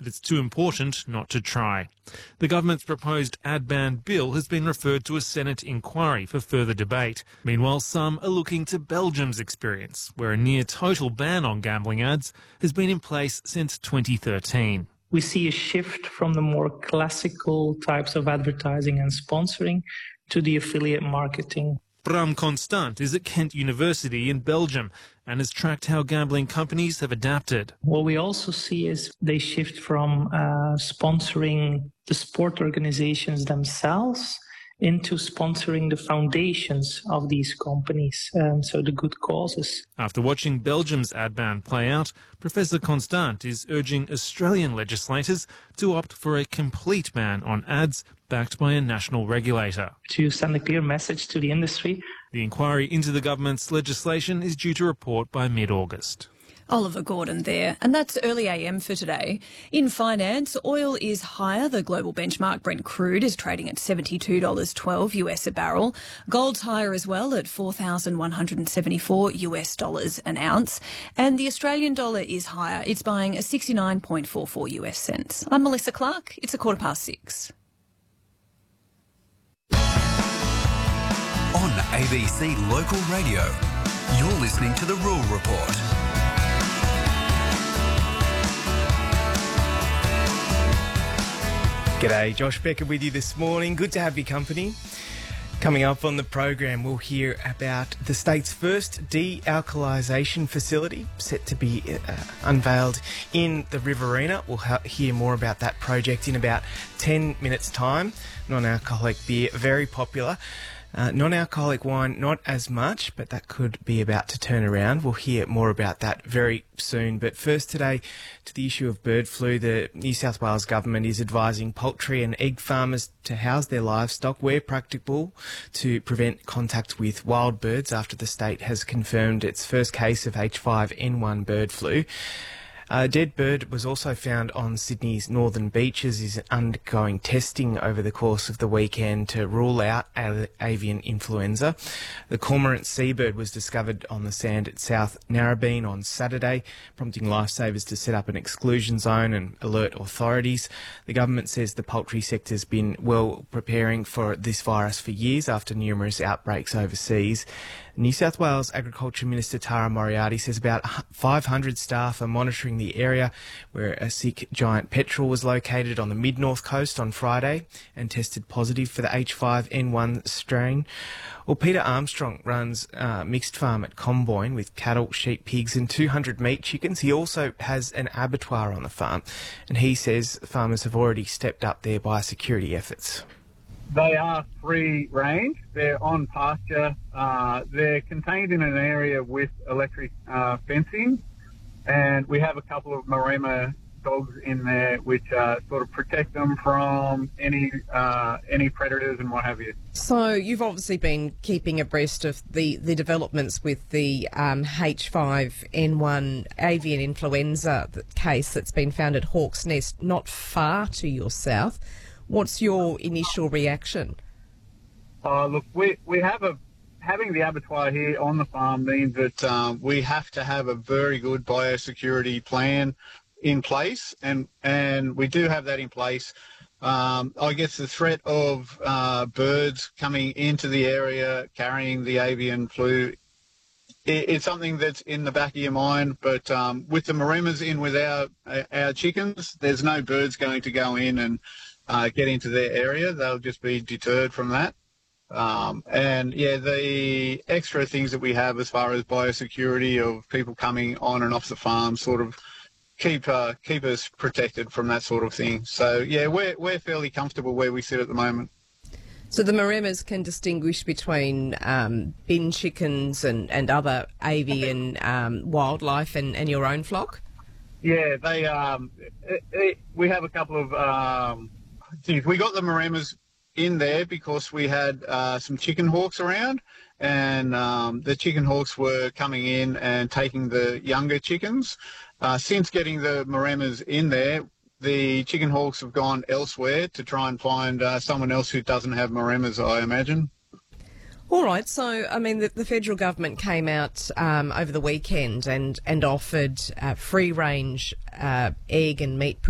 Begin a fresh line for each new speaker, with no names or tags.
but it's too important not to try. The government's proposed ad ban bill has been referred to a Senate inquiry for further debate. Meanwhile, some are looking to Belgium's experience, where a near total ban on gambling ads has been in place since 2013.
We see a shift from the more classical types of advertising and sponsoring to the affiliate marketing.
Bram Constant is at Kent University in Belgium and has tracked how gambling companies have adapted.
What we also see is they shift from sponsoring the sport organizations themselves into sponsoring the foundations of these companies, so the good causes.
After watching Belgium's ad ban play out, Professor Constant is urging Australian legislators to opt for a complete ban on ads backed by a national regulator.
To send a clear message to the industry.
The inquiry into the government's legislation is due to report by mid-August.
Oliver Gordon there. And that's early AM for today. In finance, oil is higher. The global benchmark Brent crude is trading at $72.12 US a barrel. Gold's higher as well at $4,174 US dollars an ounce. And the Australian dollar is higher. It's buying at 69.44 US cents. I'm Melissa Clark. It's 6:15.
On ABC Local Radio, you're listening to The Rural Report.
G'day, Josh Becker with you this morning. Good to have your company. Coming up on the program, we'll hear about the state's first de-alkalisation facility set to be unveiled in the Riverina. We'll hear more about that project in about 10 minutes' time. Non-alcoholic beer, very popular. Non-alcoholic wine, not as much, but that could be about to turn around. We'll hear more about that very soon. But first today, to the issue of bird flu, the New South Wales government is advising poultry and egg farmers to house their livestock where practicable to prevent contact with wild birds after the state has confirmed its first case of H5N1 bird flu. A dead bird was also found on Sydney's northern beaches, is undergoing testing over the course of the weekend to rule out avian influenza. The cormorant seabird was discovered on the sand at South Narrabeen on Saturday, prompting lifesavers to set up an exclusion zone and alert authorities. The government says the poultry sector's been well preparing for this virus for years after numerous outbreaks overseas. New South Wales Agriculture Minister Tara Moriarty says about 500 staff are monitoring the area where a sick giant petrel was located on the mid-north coast on Friday and tested positive for the H5N1 strain. Well, Peter Armstrong runs a mixed farm at Comboyne with cattle, sheep, pigs and 200 meat chickens. He also has an abattoir on the farm, and he says farmers have already stepped up their biosecurity efforts.
They are free range. They're on pasture. They're contained in an area with electric fencing, and we have a couple of Maremma dogs in there which sort of protect them from any predators and what have you.
So you've obviously been keeping abreast of the developments with the H5N1 avian influenza case that's been found at Hawk's Nest, not far to your south. What's your initial reaction?
Look, we have having the abattoir here on the farm means that we have to have a very good biosecurity plan in place, and we do have that in place. I guess the threat of birds coming into the area carrying the avian flu, it's something that's in the back of your mind, but with the Maremmas in with our chickens, there's no birds going to go in and get into their area. They'll just be deterred from that. The extra things that we have as far as biosecurity of people coming on and off the farm sort of keep us protected from that sort of thing. So, yeah, we're fairly comfortable where we sit at the moment.
So the Maremmas can distinguish between bin chickens and other avian wildlife and your own flock?
Yeah, we have a couple of... we got the Maremmas in there because we had some chicken hawks around, and the chicken hawks were coming in and taking the younger chickens. Since getting the Maremmas in there, the chicken hawks have gone elsewhere to try and find someone else who doesn't have Maremmas, I imagine.
All right, so, I mean, the federal government came out over the weekend and offered free-range egg and meat